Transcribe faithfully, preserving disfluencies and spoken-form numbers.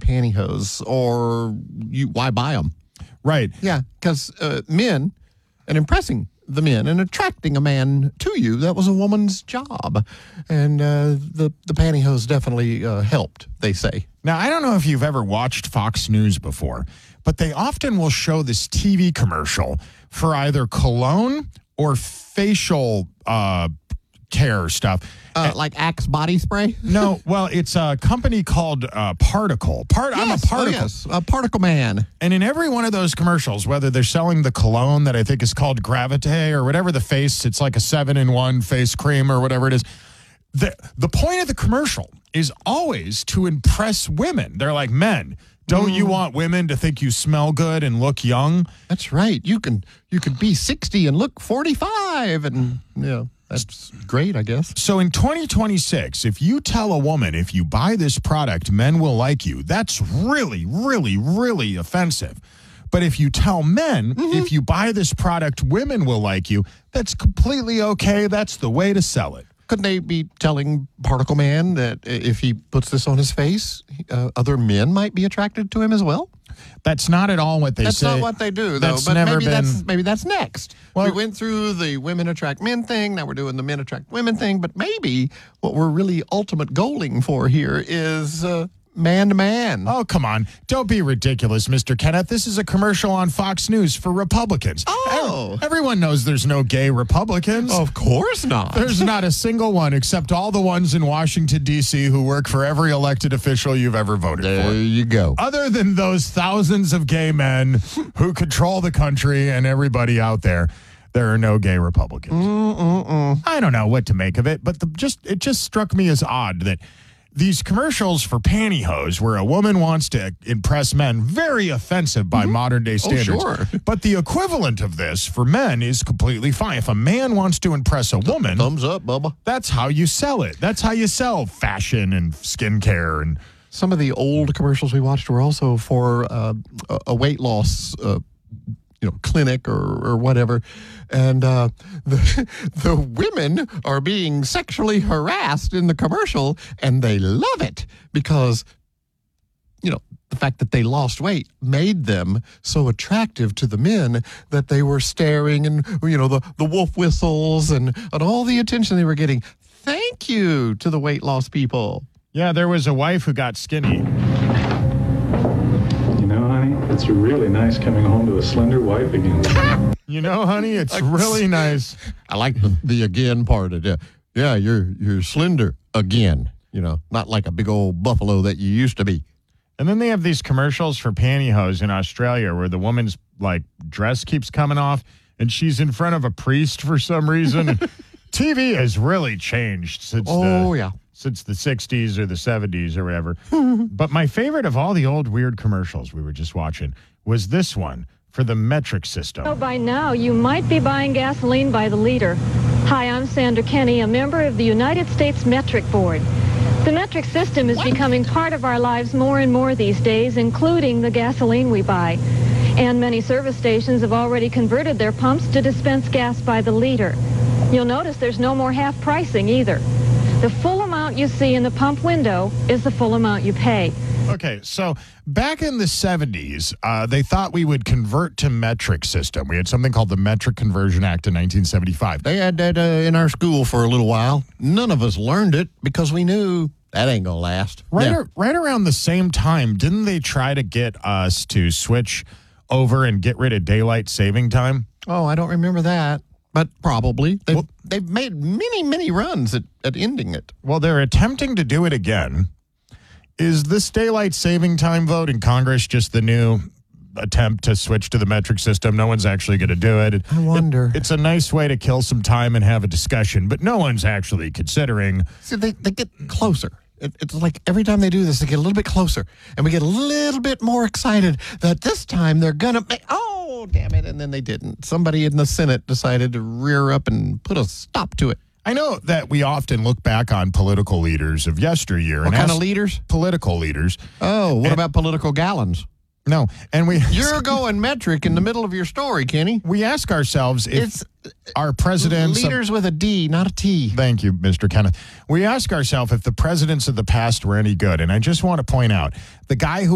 pantyhose, or you why buy them? Right. Yeah, because uh, men, and impressing the men and attracting a man to you, that was a woman's job. And uh, the, the pantyhose definitely uh, helped, they say. Now, I don't know if you've ever watched Fox News before, but they often will show this T V commercial for either cologne or facial uh, care stuff. Uh, like Axe body spray? No, well, it's a company called uh, Particle. Part, Yes, I'm a Particle. Oh yes, a Particle Man. And in every one of those commercials, whether they're selling the cologne that I think is called Gravite or whatever the face, it's like a seven-in-one face cream or whatever it is, the, the point of the commercial is always to impress women. They're like, men, don't mm. you want women to think you smell good and look young? That's right. You can you can be sixty and look forty-five, and you know, that's great, I guess. So in twenty twenty-six, if you tell a woman, if you buy this product, men will like you, that's really, really, really offensive. But if you tell men, mm-hmm. if you buy this product, women will like you, that's completely okay. That's the way to sell it. Couldn't they be telling Particle Man that if he puts this on his face, uh, other men might be attracted to him as well? That's not at all what they that's say. That's not what they do, though. That's but never maybe been... that's maybe that's next. Well, we went through the women attract men thing. Now we're doing the men attract women thing. But maybe what we're really ultimate goaling for here is uh, man to man. Oh, come on. Don't be ridiculous, Mister Kenneth. This is a commercial on Fox News for Republicans. Oh. Everyone knows there's no gay Republicans. Of course not. There's not a single one except all the ones in Washington, D C who work for every elected official you've ever voted there for. There you go. Other than those thousands of gay men who control the country and everybody out there, there are no gay Republicans. Mm-mm-mm. I don't know what to make of it, but the, just it just struck me as odd that these commercials for pantyhose, where a woman wants to impress men, very offensive by mm-hmm. modern day standards. Oh, sure. But the equivalent of this for men is completely fine. If a man wants to impress a woman, thumbs up, Bubba. That's how you sell it. That's how you sell fashion and skincare. And some of the old commercials we watched were also for uh, a weight loss uh, you know, clinic or, or whatever. And uh, the, the women are being sexually harassed in the commercial, and they love it because, you know, the fact that they lost weight made them so attractive to the men that they were staring and, you know, the, the wolf whistles and, and all the attention they were getting. Thank you to the weight loss people. Yeah, there was a wife who got skinny. You know, honey, it's really nice coming home to a slender wife again. You know, honey, it's really nice. I like the, the again part of it. Yeah, you're you're slender again. You know, not like a big old buffalo that you used to be. And then they have these commercials for pantyhose in Australia where the woman's like dress keeps coming off and she's in front of a priest for some reason. T V has really changed since oh, the, yeah. since the sixties or the seventies or whatever. But my favorite of all the old weird commercials we were just watching was this one for the metric system. So by now, you might be buying gasoline by the liter. Hi, I'm Sandra Kenny, a member of the United States Metric Board. The metric system is what? becoming part of our lives more and more these days, including the gasoline we buy. And many service stations have already converted their pumps to dispense gas by the liter. You'll notice there's no more half pricing either. The full amount you see in the pump window is the full amount you pay. Okay, so back in the seventies, uh, they thought we would convert to metric system. We had something called the Metric Conversion Act in nineteen seventy-five. They had that uh, in our school for a little while. None of us learned it because we knew that ain't going to last. Right, yeah. ar- right around the same time, didn't they try to get us to switch over and get rid of daylight saving time? Oh, I don't remember that. But probably. They've, well, they've made many, many runs at, at ending it. Well, they're attempting to do it again. Is this daylight saving time vote in Congress just the new attempt to switch to the metric system? No one's actually going to do it. I wonder. It, it's a nice way to kill some time and have a discussion, but no one's actually considering. See, they, they get closer. It, it's like every time they do this, they get a little bit closer. And we get a little bit more excited that this time they're going to make, oh, damn it. And then they didn't. Somebody in the Senate decided to rear up and put a stop to it. I know that we often look back on political leaders of yesteryear. What and kind of leaders? Political leaders. Oh, what and, about political gallons? No, and we... You're going metric in the middle of your story, Kenny. We ask ourselves if it's our presidents... Leaders of, with a D, not a T. Thank you, Mister Kenneth. We ask ourselves if the presidents of the past were any good. And I just want to point out, the guy who